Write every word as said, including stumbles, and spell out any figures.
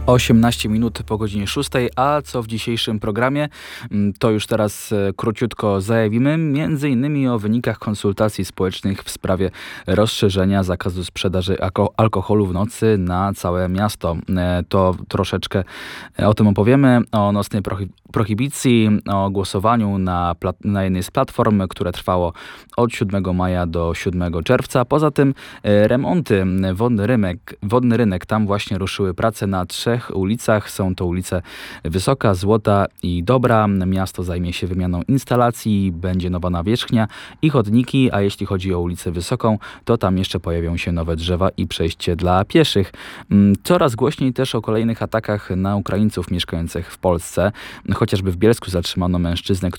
osiemnaście minut po godzinie szóstej, a co w dzisiejszym programie? To już teraz króciutko zajawimy, między innymi o wynikach konsultacji społecznych w sprawie rozszerzenia zakazu sprzedaży alkoholu w nocy na całe miasto. To troszeczkę o tym opowiemy, o nocnej prohibicji, o głosowaniu na, na jednej z platform, które trwało od siódmego maja do siódmego czerwca. Poza tym remonty, wodny rynek, wodny rynek, tam właśnie ruszyły prace na trzech ulicach. Są to ulice Wysoka, Złota i Dobra. Miasto zajmie się wymianą instalacji, będzie nowa nawierzchnia i chodniki, a jeśli chodzi o ulicę Wysoką, to tam jeszcze pojawią się nowe drzewa i przejście dla pieszych. Coraz głośniej też o kolejnych atakach na Ukraińców mieszkających w Polsce. Chociażby w Bielsku zatrzymano mężczyznę,